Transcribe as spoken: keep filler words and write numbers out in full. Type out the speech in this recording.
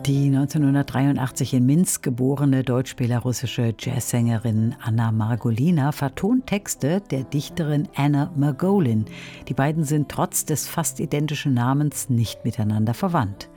Die neunzehnhundertdreiundachtzig in Minsk geborene deutsch-belarussische Jazzsängerin Anna Margolina vertont Texte der Dichterin Anna Margolin. Die beiden sind trotz des fast identischen Namens nicht miteinander verwandt.